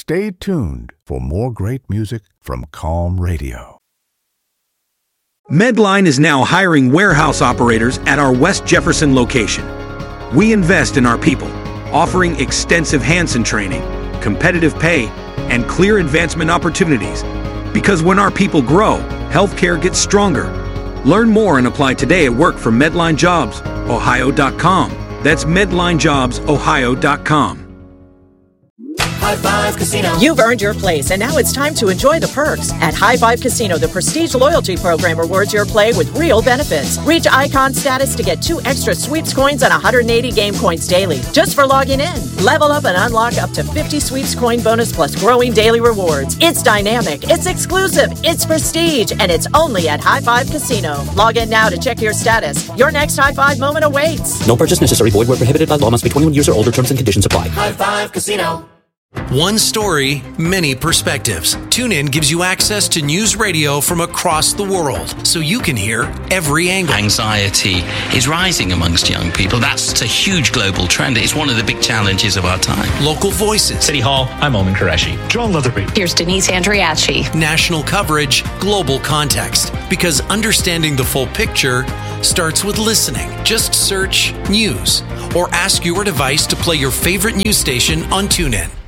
Stay tuned for more great music from Calm Radio. Medline is now hiring warehouse operators at our West Jefferson location. We invest in our people, offering extensive Hansen training, competitive pay, and clear advancement opportunities. Because when our people grow, healthcare gets stronger. Learn more and apply today at work for MedlineJobsOhio.com. That's MedlineJobsOhio.com. High Five Casino. You've earned your place, and now it's time to enjoy the perks. At High Five Casino, the Prestige Loyalty Program rewards your play with real benefits. Reach icon status to get 2 extra sweeps coins and 180 game points daily, just for logging in. Level up and unlock up to 50 sweeps coin bonus plus growing daily rewards. It's dynamic, it's exclusive, it's prestige, and it's only at High Five Casino. Log in now to check your status. Your next High Five moment awaits. No purchase necessary. Void where prohibited by law. Must be 21 years or older. Terms and conditions apply. High Five Casino. One story, many perspectives. TuneIn gives you access to news radio from across the world, so you can hear every angle. Anxiety is rising amongst young people. That's a huge global trend. It's one of the big challenges of our time. Local voices. City Hall, I'm Omen Qureshi. John Leatherby. Here's Denise Andriachi. National coverage, global context. Because understanding the full picture starts with listening. Just search news or ask your device to play your favorite news station on TuneIn.